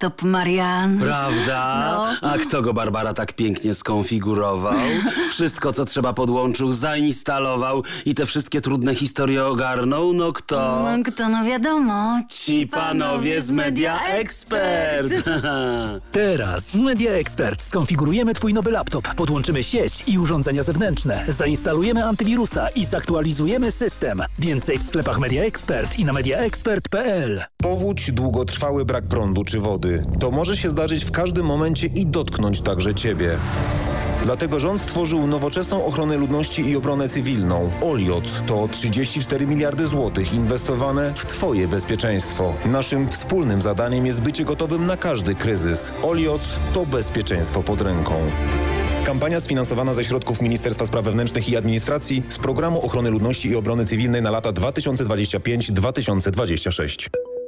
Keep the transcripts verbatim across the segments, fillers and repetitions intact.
laptop Marian. Prawda? No. A kto go, Barbara, tak pięknie skonfigurował? Wszystko, co trzeba, podłączył, zainstalował i te wszystkie trudne historie ogarnął? No kto? No kto, no wiadomo. Ci panowie z Media Expert. Teraz w Media Expert skonfigurujemy Twój nowy laptop, podłączymy sieć i urządzenia zewnętrzne, zainstalujemy antywirusa i zaktualizujemy system. Więcej w sklepach Media Expert i na media expert kropka p l. Powódź, długotrwały brak prądu czy wody. To może się zdarzyć w każdym momencie i dotknąć także Ciebie. Dlatego rząd stworzył nowoczesną ochronę ludności i obronę cywilną. Oliot to trzydzieści cztery miliardy złotych inwestowane w Twoje bezpieczeństwo. Naszym wspólnym zadaniem jest bycie gotowym na każdy kryzys. Oliot to bezpieczeństwo pod ręką. Kampania sfinansowana ze środków Ministerstwa Spraw Wewnętrznych i Administracji z Programu Ochrony Ludności i Obrony Cywilnej na lata dwa tysiące dwudziesty piąty do dwa tysiące dwudziestego szóstego.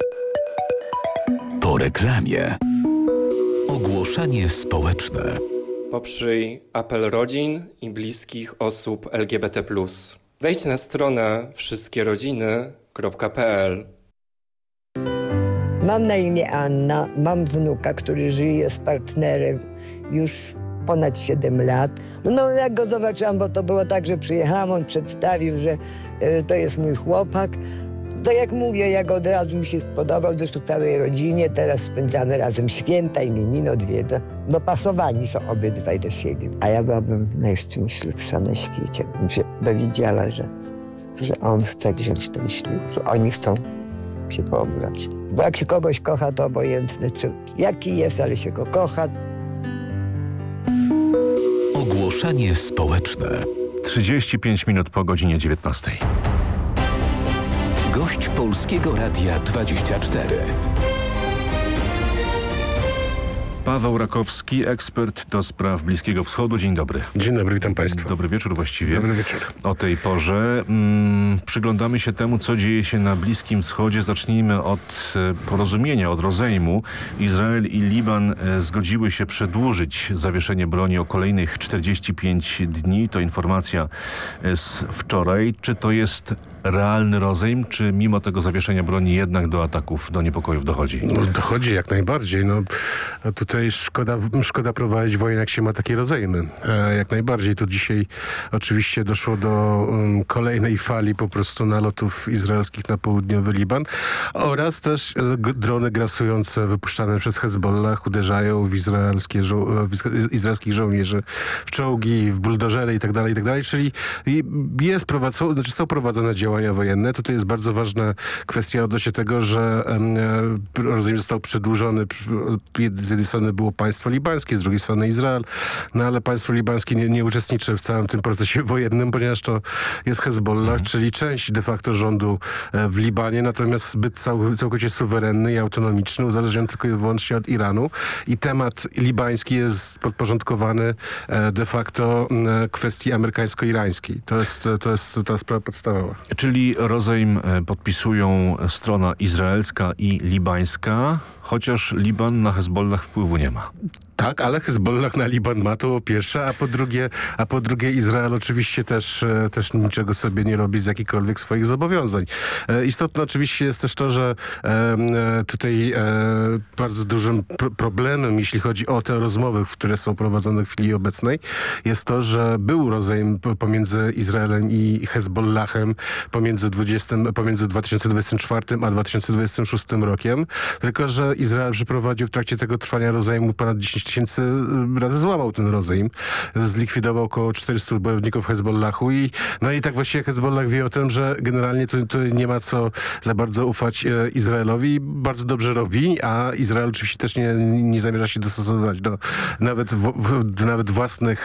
Po reklamie. Ogłoszenie społeczne. Poprzyj apel rodzin i bliskich osób L G B T plus. Wejdź na stronę wszystkierodziny kropka p l. Mam na imię Anna, mam wnuka, który żyje z partnerem już ponad siedem lat. No jak go zobaczyłam, bo to było tak, że przyjechałam, on przedstawił, że y, to jest mój chłopak. To jak mówię, jak od razu mi się spodobał, zresztą całej rodzinie, teraz spędzamy razem święta, imieniny, odwiedza. Dopasowani są obydwaj do siebie. A ja byłabym najszczęśliwsza na świecie, bo widziała, że, że on chce wziąć ten ślub, że oni chcą się pobrać. Bo jak się kogoś kocha, to obojętne, czy jaki jest, ale się go kocha. Ogłoszenie społeczne. trzydzieści pięć minut po godzinie dziewiętnastej. Gość Polskiego Radia dwadzieścia cztery. Paweł Rakowski, ekspert do spraw Bliskiego Wschodu. Dzień dobry. Dzień dobry, witam Państwa. Dobry wieczór właściwie. Dobry wieczór. O tej porze mm, przyglądamy się temu, co dzieje się na Bliskim Wschodzie. Zacznijmy od e, porozumienia, od rozejmu. Izrael i Liban e, zgodziły się przedłużyć zawieszenie broni o kolejnych czterdzieści pięć dni. To informacja e, z wczoraj. Czy to jest realny rozejm, czy mimo tego zawieszenia broni jednak do ataków, do niepokojów dochodzi? No, dochodzi jak najbardziej. No, tutaj szkoda, szkoda prowadzić wojnę, jak się ma takie rozejmy. E, jak najbardziej. Tu dzisiaj oczywiście doszło do um, kolejnej fali po prostu nalotów izraelskich na południowy Liban oraz też e, drony grasujące wypuszczane przez Hezbollah uderzają w, izraelskie żo- w izraelskich żołnierzy, w czołgi, w buldożery i tak dalej, i tak dalej. Czyli jest prowadzone, znaczy są prowadzone działania wojenne. Tutaj jest bardzo ważna kwestia odnośnie tego, że e, rozejm został przedłużony. Z jednej strony było państwo libańskie, z drugiej strony Izrael. No ale państwo libańskie nie, nie uczestniczy w całym tym procesie wojennym, ponieważ to jest Hezbollah, mhm. czyli część de facto rządu e, w Libanie, natomiast zbyt cał, całkowicie suwerenny i autonomiczny, uzależniony tylko i wyłącznie od Iranu. I temat libański jest podporządkowany e, de facto e, kwestii amerykańsko-irańskiej. To jest, to jest ta sprawa podstawowa. Czyli rozejm podpisują strona izraelska i libańska, chociaż Liban na Hezbollah wpływu nie ma. Tak, ale Hezbollah na Liban ma, to po pierwsze, a po drugie, a po drugie Izrael oczywiście też, też niczego sobie nie robi z jakichkolwiek swoich zobowiązań. E, istotne oczywiście jest też to, że e, tutaj e, bardzo dużym pr- problemem, jeśli chodzi o te rozmowy, które są prowadzone w chwili obecnej, jest to, że był rozejm pomiędzy Izraelem i Hezbollahem pomiędzy, dwudziestym, pomiędzy dwa tysiące dwudziestym czwartym a dwa tysiące dwudziestym szóstym rokiem, tylko że Izrael przeprowadził w trakcie tego trwania rozejmu ponad dziesięć tysięcy razy złamał ten rozejm. Zlikwidował około czterystu bojowników Hezbollahu i no i tak właściwie Hezbollah wie o tym, że generalnie tu, tu nie ma co za bardzo ufać e, Izraelowi. Bardzo dobrze robi, a Izrael oczywiście też nie, nie zamierza się dostosowywać do nawet, w, w, do nawet własnych